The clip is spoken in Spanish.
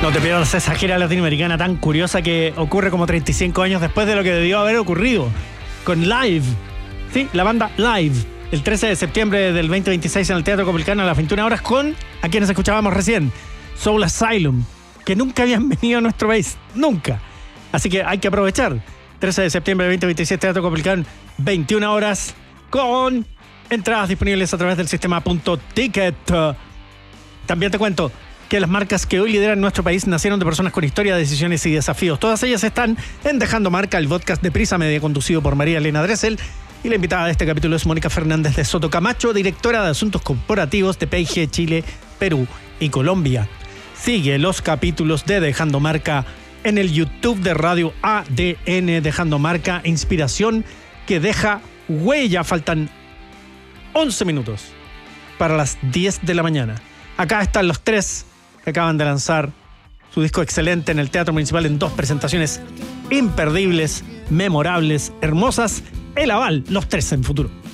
No te pierdas esa gira latinoamericana tan curiosa que ocurre como 35 años después de lo que debió haber ocurrido. Con Live. Sí, la banda Live. El 13 de septiembre del 2026 en el Teatro Copilcano a las 21 horas con, a quienes escuchábamos recién, Soul Asylum, que nunca habían venido a nuestro país. Nunca. Así que hay que aprovechar. 13 de septiembre del 2026, Teatro Copilcán, 21 horas, con entradas disponibles a través del sistema .ticket. También te cuento que las marcas que hoy lideran nuestro país nacieron de personas con historia, decisiones y desafíos. Todas ellas están en Dejando Marca, el podcast de Prisa Media, conducido por María Elena Dressel. Y la invitada de este capítulo es Mónica Fernández de Soto Camacho, directora de Asuntos Corporativos de P&G Chile, Perú y Colombia. Sigue los capítulos de Dejando Marca en el YouTube de Radio ADN. Dejando Marca, inspiración que deja huella. Faltan 11 minutos para las 10 de la mañana. Acá están los tres que acaban de lanzar su disco excelente en el Teatro Municipal en 2 presentaciones imperdibles, memorables, hermosas. El Aval, los tres en futuro.